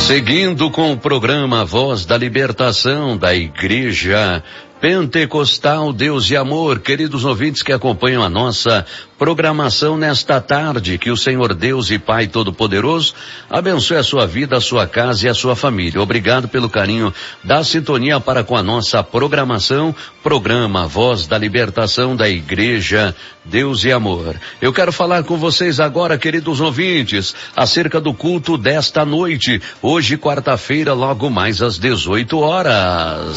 Seguindo com o programa Voz da Libertação da Igreja Pentecostal Deus e Amor, queridos ouvintes que acompanham a nossa programação nesta tarde, que o Senhor Deus e Pai Todo-Poderoso abençoe a sua vida, a sua casa e a sua família. Obrigado pelo carinho da sintonia para com a nossa programação, programa Voz da Libertação da Igreja Deus e Amor. Eu quero falar com vocês agora, queridos ouvintes, acerca do culto desta noite, hoje quarta-feira, logo mais às 18 horas.